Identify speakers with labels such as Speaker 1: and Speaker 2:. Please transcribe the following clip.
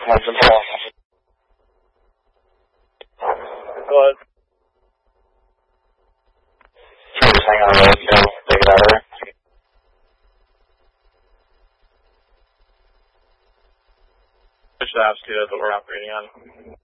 Speaker 1: Go ahead.
Speaker 2: Just hang on the road, don't take it out of there.
Speaker 1: Which apps that's what we're operating on.